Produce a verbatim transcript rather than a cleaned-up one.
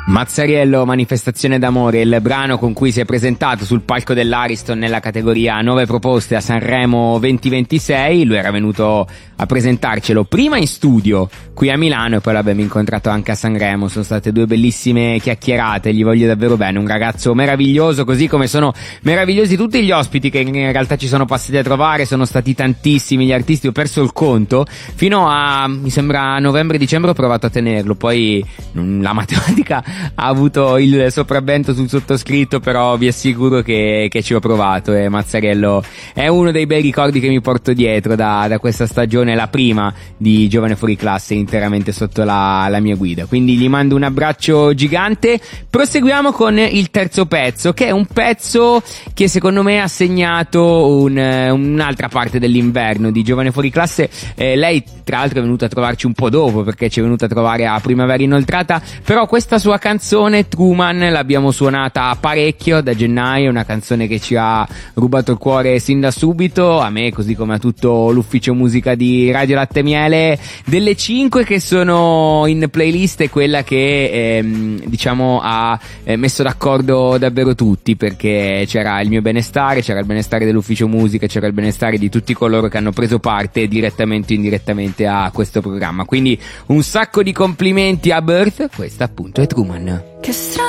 Mazzariello, Manifestazione d'amore, il brano con cui si è presentato sul palco dell'Ariston nella categoria Nuove proposte a Sanremo duemilaventisei. Lui era venuto a presentarcelo prima in studio qui a Milano e poi l'abbiamo incontrato anche a Sanremo. Sono state due bellissime chiacchierate, gli voglio davvero bene, un ragazzo meraviglioso, così come sono meravigliosi tutti gli ospiti che in realtà ci sono passati a trovare. Sono stati tantissimi gli artisti, ho perso il conto, fino a mi sembra novembre-dicembre ho provato a tenerlo, poi la matematica ha avuto il sopravvento sul sottoscritto, però vi assicuro che, che ci ho provato e Mazzariello è uno dei bei ricordi che mi porto dietro da, da questa stagione, la prima di Giovane Fuori Classe interamente sotto la, la mia guida, quindi gli mando un abbraccio gigante. Proseguiamo con il terzo pezzo, che è un pezzo che secondo me ha segnato un, un'altra parte dell'inverno di Giovane Fuori Classe. Eh, lei tra l'altro è venuta a trovarci un po' dopo, perché ci è venuta a trovare a Primavera Inoltrata, però questa sua canzone Truman l'abbiamo suonata parecchio da gennaio, una canzone che ci ha rubato il cuore sin da subito, a me così come a tutto l'ufficio musica di Radio Latte Miele. Delle cinque che sono in playlist è quella che ehm, diciamo ha eh, messo d'accordo davvero tutti, perché c'era il mio benestare, c'era il benestare dell'ufficio musica, c'era il benestare di tutti coloro che hanno preso parte direttamente o indirettamente a questo programma, quindi un sacco di complimenti a Birth. Questa appunto è Truman. Che strano